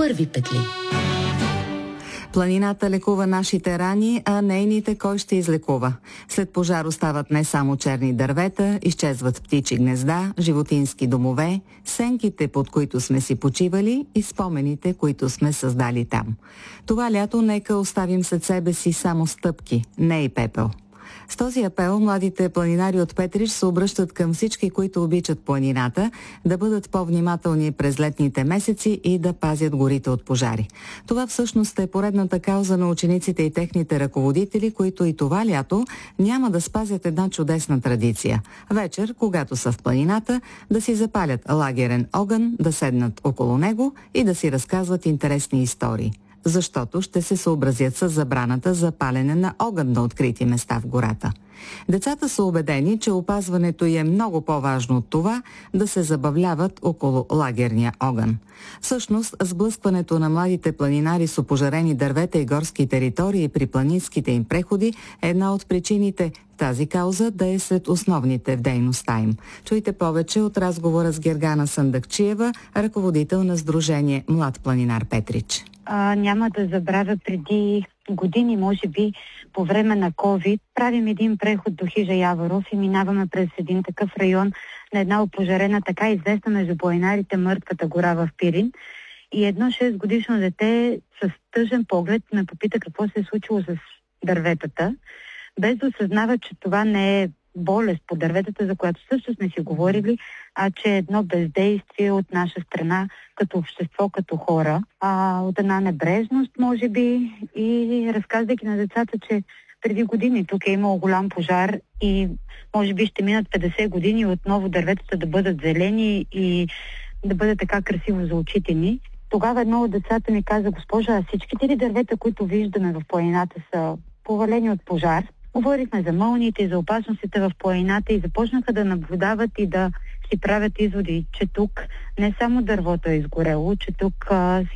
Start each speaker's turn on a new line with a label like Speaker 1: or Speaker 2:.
Speaker 1: първи петли.
Speaker 2: Планината лекува нашите рани, а нейните кой ще излекува? След пожар остават не само черни дървета, изчезват птичи гнезда, животински домове, сенките, под които сме си почивали и спомените, които сме създали там. Това лято нека оставим след себе си само стъпки, не и пепел. С този апел младите планинари от Петрич се обръщат към всички, които обичат планината, да бъдат по-внимателни през летните месеци и да пазят горите от пожари. Това всъщност е поредната кауза на учениците и техните ръководители, които и това лято няма да спазят една чудесна традиция. Вечер, когато са в планината, да си запалят лагерен огън, да седнат около него и да си разказват интересни истории. Защото ще се съобразят с забраната за палене на огън на открити места в гората. Децата са убедени, че опазването й е много по-важно от това да се забавляват около лагерния огън. Всъщност, сблъскването на младите планинари с опожарени дървета и горски територии при планинските им преходи е една от причините тази кауза да е сред основните в дейността им. Чуйте повече от разговора с Гергана Сандакчиева, ръководител на Сдружение Млад планинар Петрич.
Speaker 3: Няма да забравя, преди години, може би по време на COVID, правим един преход до хижа Яворов и минаваме през един такъв район на една опожарена, така известна между планинарите Мъртвата гора в Пирин. И едно 6-годишно дете с тъжен поглед ме попита какво се е случило с дърветата, без да осъзнава, че това не е болест по дърветата, за която също сме си говорили, а че е едно бездействие от наша страна, като общество, като хора. От една небрежност, може би, и разказвайки на децата, че преди години тук е имало голям пожар и може би ще минат 50 години отново дърветата да бъдат зелени и да бъде така красиво за очите ни. Тогава едно от децата ми каза: госпожа, а всичките ли дървета, които виждаме в планината, са повалени от пожар? Говорихме за мълниите и за опасностите в планината и започнаха да наблюдават и да си правят изводи, че тук не само дървото е изгорело, че тук